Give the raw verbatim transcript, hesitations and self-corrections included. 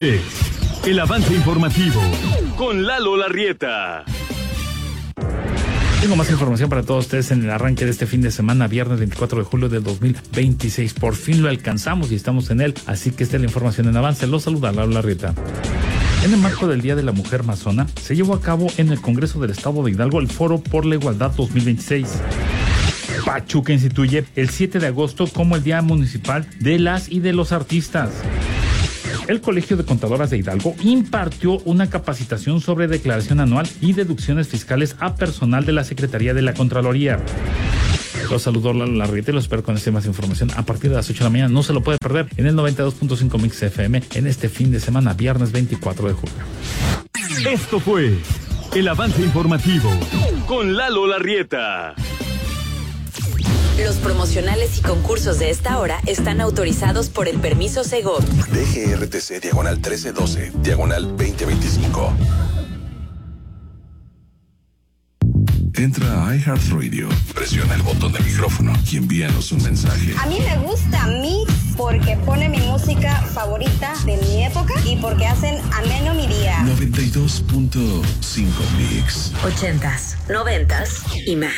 El avance informativo con Lalo Larrieta. Tengo más información para todos ustedes en el arranque de este fin de semana, viernes veinticuatro de julio del dos mil veintiséis. Por fin lo alcanzamos y estamos en él, así que esta es la información en avance. Los saluda Lalo Larrieta. En el marco del Día de la Mujer Amazona, se llevó a cabo en el Congreso del Estado de Hidalgo el Foro por la Igualdad dos mil veintiséis. Pachuca instituye el siete de agosto como el Día Municipal de las y de los Artistas. El Colegio de Contadoras de Hidalgo impartió una capacitación sobre declaración anual y deducciones fiscales a personal de la Secretaría de la Contraloría. Los saludo Lalo Larrieta y los espero con esta más información a partir de las ocho de la mañana. No se lo puede perder en el noventa y dos punto cinco Mix F M en este fin de semana, viernes veinticuatro de julio. Esto fue el avance informativo con Lalo Larrieta. Los promocionales y concursos de esta hora están autorizados por el permiso Segov. D G R T C diagonal trece doce, diagonal veinte veinticinco. Entra a iHeartRadio, presiona el botón del micrófono y envíanos un mensaje. A mí me gusta Mix porque pone mi música favorita de mi época y porque hacen ameno mi día. noventa y dos punto cinco Mix. Ochentas, noventas y más.